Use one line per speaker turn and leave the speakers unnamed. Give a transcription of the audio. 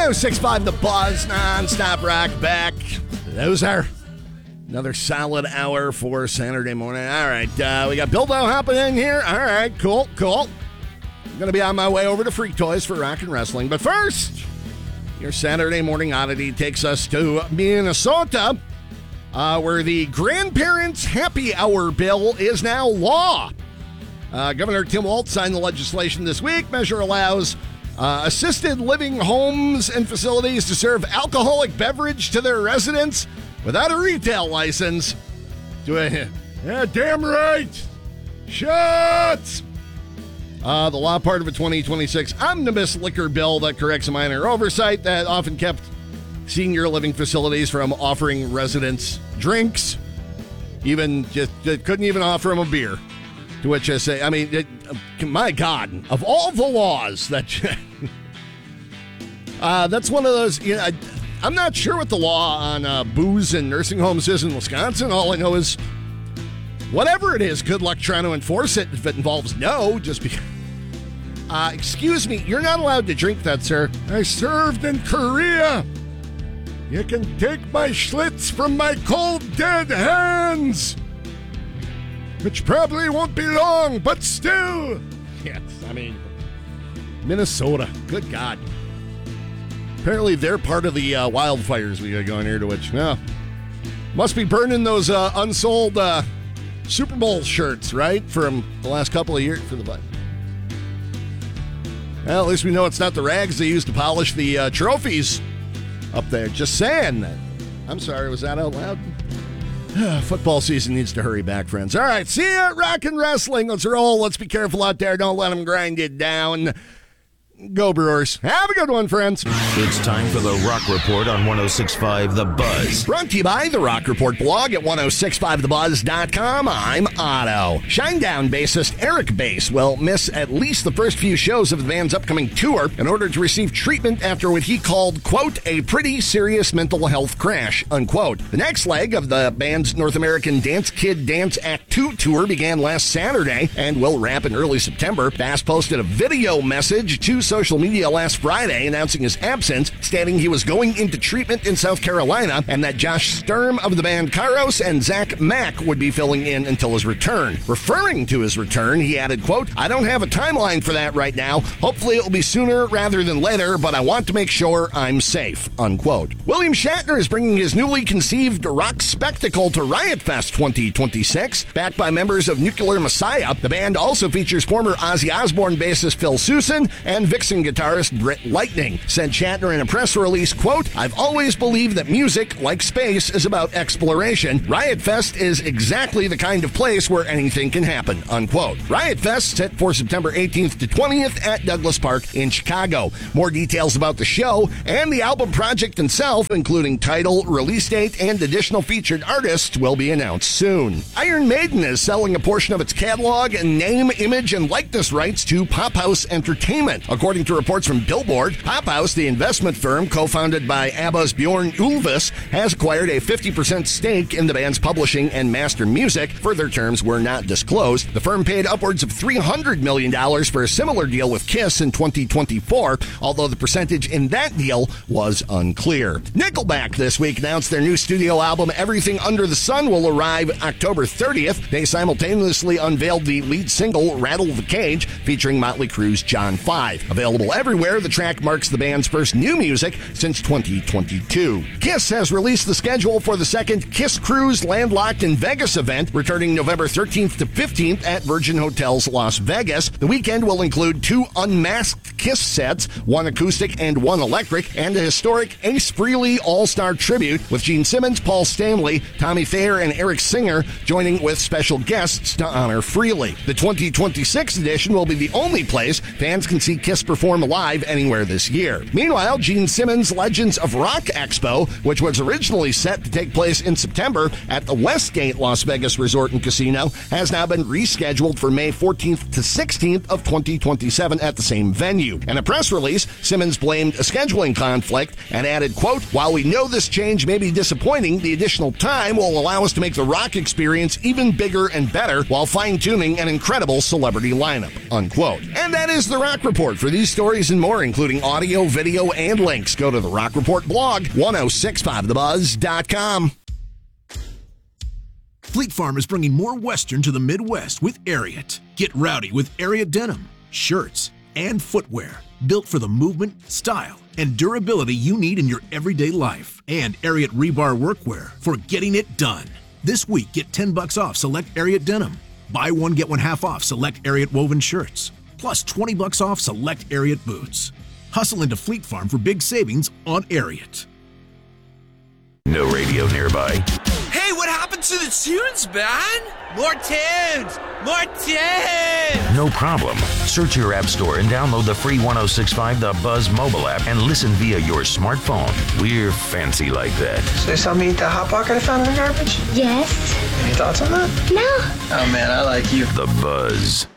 106.5 The Buzz, non-stop rock back. Those are another solid hour for Saturday morning. All right, we got Bilbo hopping in here. All right, cool. I'm going to be on my way over to Freak Toys for rock and wrestling. But first, your Saturday morning oddity takes us to Minnesota, where the Grandparents' Happy Hour bill is now law. Governor Tim Walz signed the legislation this week. Measure allows assisted living homes and facilities to serve alcoholic beverage to their residents without a retail license. Yeah, damn right. Shots. The law part of a 2026 omnibus liquor bill that corrects a minor oversight that often kept senior living facilities from offering residents drinks. Couldn't even offer them a beer. To which I say, my God, of all the laws that... that's one of those... I'm not sure what the law on booze in nursing homes is in Wisconsin. All I know is, whatever it is, good luck trying to enforce it if it involves just because... excuse me, you're not allowed to drink that, sir. I served in Korea. You can take my Schlitz from my cold, dead hands. Which probably won't be long, but still. Yes, Minnesota. Good God. Apparently they're part of the wildfires we got going here, to which, must be burning those unsold Super Bowl shirts, right? From the last couple of years for the Well, at least we know it's not the rags they use to polish the trophies up there. Just saying that. I'm sorry, was that out loud? Football season needs to hurry back, friends. All right, see ya at Rock and Wrestling. Let's roll. Let's be careful out there. Don't let them grind you down. Go Brewers. Have a good one, friends.
It's time for the Rock Report on 106.5 The Buzz.
Brought to you by the Rock Report blog at 1065thebuzz.com. I'm Otto. Shinedown bassist Eric Bass will miss at least the first few shows of the band's upcoming tour in order to receive treatment after what he called, quote, a pretty serious mental health crash, unquote. The next leg of the band's North American Dance Kid Dance Act 2 tour began last Saturday and will wrap in early September. Bass posted a video message to social media last Friday announcing his absence, stating he was going into treatment in South Carolina and that Josh Sturm of the band Karos and Zach Mack would be filling in until his return. Referring to his return, he added, quote, I don't have a timeline for that right now. Hopefully it will be sooner rather than later, but I want to make sure I'm safe, unquote. William Shatner is bringing his newly conceived rock spectacle to Riot Fest 2026. Backed by members of Nuclear Messiah, the band also features former Ozzy Osbourne bassist Phil Sousa and Vixen guitarist Britt Lightning. Said Shatner in a press release, quote, I've always believed that music, like space, is about exploration. Riot Fest is exactly the kind of place where anything can happen, unquote. Riot Fest set for September 18th to 20th at Douglas Park in Chicago. More details about the show and the album project itself, including title, release date, and additional featured artists, will be announced soon. Iron Maiden is selling a portion of its catalog and name, image, and likeness rights to Pop House Entertainment. According to reports from Billboard, Pop House, the investment firm co-founded by ABBA's Bjorn Ulvaeus, has acquired a 50% stake in the band's publishing and master music. Further terms were not disclosed. The firm paid upwards of $300 million for a similar deal with Kiss in 2024, although the percentage in that deal was unclear. Nickelback this week announced their new studio album, Everything Under the Sun, will arrive October 30th. They simultaneously unveiled the lead single, Rattle the Cage, featuring Motley Crue's John 5. Available everywhere, the track marks the band's first new music since 2022. Kiss has released the schedule for the second Kiss Cruise Landlocked in Vegas event, returning November 13th to 15th at Virgin Hotels Las Vegas. The weekend will include 2 unmasked Kiss sets, 1 acoustic and 1 electric, and a historic Ace Frehley All-Star tribute with Gene Simmons, Paul Stanley, Tommy Thayer, and Eric Singer joining with special guests to honor Frehley. The 2026 edition will be the only place fans can see Kiss perform live anywhere this year. Meanwhile, Gene Simmons' Legends of Rock Expo, which was originally set to take place in September at the Westgate Las Vegas Resort and Casino, has now been rescheduled for May 14th to 16th of 2027 at the same venue. value. In a press release, Simmons blamed a scheduling conflict and added, quote, "While we know this change may be disappointing, the additional time will allow us to make the Rock experience even bigger and better while fine-tuning an incredible celebrity lineup," unquote. And that is The Rock Report. For these stories and more, including audio, video, and links, go to the Rock Report blog, 1065thebuzz.com.
Fleet Farm is bringing more Western to the Midwest with Ariat. Get rowdy with Ariat denim, shirts, and footwear built for the movement, style, and durability you need in your everyday life. And Ariat rebar workwear for getting it done. This week, get $10 off select Ariat denim. Buy one, get one half off select Ariat woven shirts. Plus $20 off select Ariat boots. Hustle into Fleet Farm for big savings on Ariat.
No radio nearby.
Hey, what happened to the tunes, man? More tunes! More tunes!
No problem. Search your app store and download the free 1065 The Buzz mobile app and listen via your smartphone. We're fancy like that.
So you saw me eat that Hot Pocket I found in the garbage?
Yes.
Any thoughts on that?
No.
Oh man, I like you.
The Buzz.